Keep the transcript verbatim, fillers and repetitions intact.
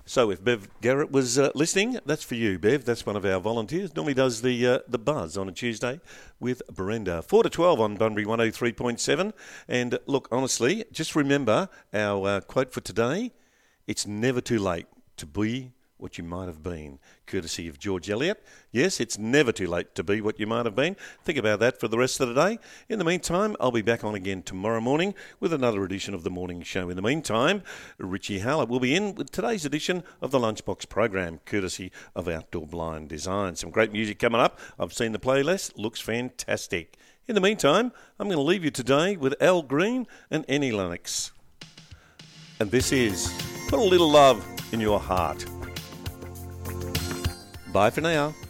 So if Bev Garrett was uh, listening, that's for you, Bev. That's one of our volunteers. Normally does the uh, the buzz on a Tuesday with Brenda. four to twelve on Bunbury one oh three point seven. And look, honestly, just remember our uh, quote for today. It's never too late to be what you might have been, courtesy of George Eliot. Yes, it's never too late to be what you might have been. Think about that for the rest of the day. In the meantime, I'll be back on again tomorrow morning with another edition of The Morning Show. In the meantime, Richie Howlett will be in with today's edition of the Lunchbox program, courtesy of Outdoor Blind Design. Some great music coming up. I've seen the playlist. Looks fantastic. In the meantime, I'm going to leave you today with Al Green and Annie Lennox. And this is Put a Little Love in Your Heart. Bye for now.